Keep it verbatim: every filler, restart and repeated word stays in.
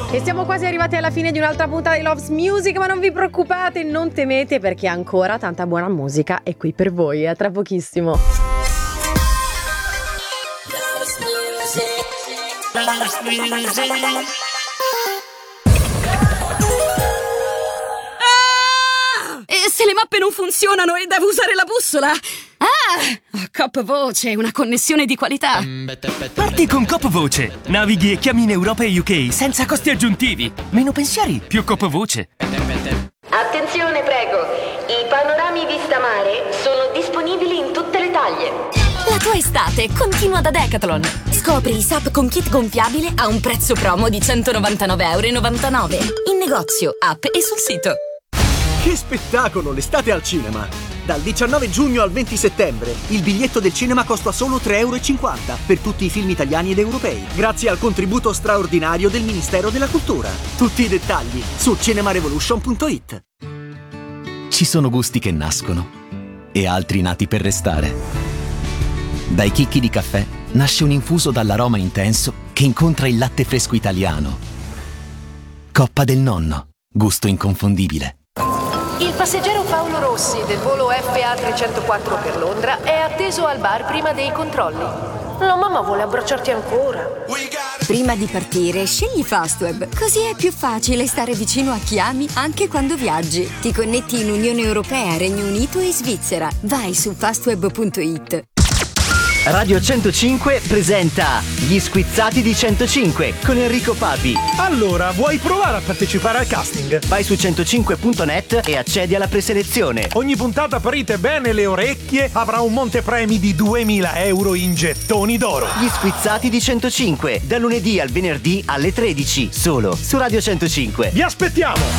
E siamo quasi arrivati alla fine di un'altra puntata di Loves Music, ma non vi preoccupate, non temete, perché ancora tanta buona musica è qui per voi, a tra pochissimo. Ah! E se le mappe non funzionano e devo usare la bussola? Ah! Cop Voce, una connessione di qualità. Parti con Cop Voce. Navighi e chiami in Europa e U K senza costi aggiuntivi. Meno pensieri, più Cop Voce. Attenzione, prego. I panorami vista mare sono disponibili in tutte le taglie. La tua estate continua da Decathlon. Scopri i S U P con kit gonfiabile a un prezzo promo di centonovantanove e novantanove euro. In negozio, app e sul sito. Che spettacolo l'estate al cinema! Dal diciannove giugno al venti settembre il biglietto del cinema costa solo tre euro e cinquanta per tutti i film italiani ed europei, grazie al contributo straordinario del Ministero della Cultura. Tutti i dettagli su cinemarevolution punto it. Ci sono gusti che nascono e altri nati per restare. Dai chicchi di caffè nasce un infuso dall'aroma intenso che incontra il latte fresco italiano. Coppa del Nonno, gusto inconfondibile. Il passeggero Paolo Rossi del volo F A trecentoquattro per Londra è atteso al bar prima dei controlli. La mamma vuole abbracciarti ancora. Prima di partire, scegli Fastweb, così è più facile stare vicino a chi ami anche quando viaggi. Ti connetti in Unione Europea, Regno Unito e Svizzera. Vai su fastweb punto it. Radio centocinque presenta Gli Squizzati di centocinque con Enrico Papi. Allora, vuoi provare a partecipare al casting? Vai su centocinque punto net e accedi alla preselezione. Ogni puntata, aprite bene le orecchie, avrà un montepremi di duemila euro in gettoni d'oro. Gli Squizzati di centocinque, da lunedì al venerdì alle tredici, solo su Radio centocinque. Vi aspettiamo!